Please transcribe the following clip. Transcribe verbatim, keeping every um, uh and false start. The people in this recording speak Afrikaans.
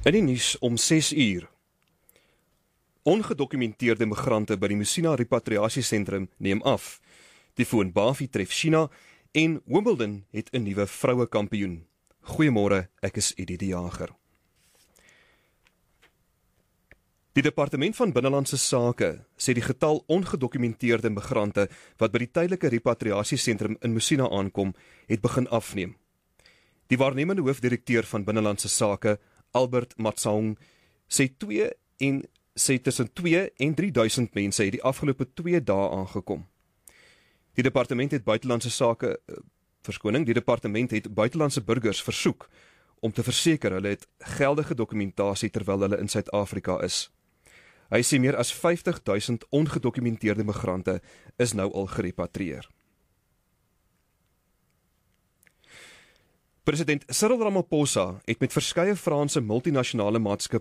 In die nuus om ses uur. Ongedokumenteerde migrante by die Musina repatriasiesentrum neem af. Tyfoon Bafi tref China en Wimbledon het 'n nuwe vroue kampioen. Goeiemôre, ek is Eddie die Jager. Die Departement van Binnelandse Sake sê die getal ongedokumenteerde migrante wat by die tydelike repatriasiesentrum in Musina aankom, het begin afneem. Die waarnemende hoofdirekteur van Binnelandse Sake, Albert Matsaong, sê twee en sê tussen twee en drie duisend mense het die afgelope twee dae aangekom. Die departement het buitelandse sake uh, verskoning, die departement het buitelandse burgers versoek om te verseker hulle het geldige dokumentasie terwyl hulle in Suid-Afrika is. Hy sê meer as vyftig duisend ongedokumenteerde migrante is nou al gerepatrieer. President Cyril Ramaphosa het met verskeie Franse multinasjonale maatskappe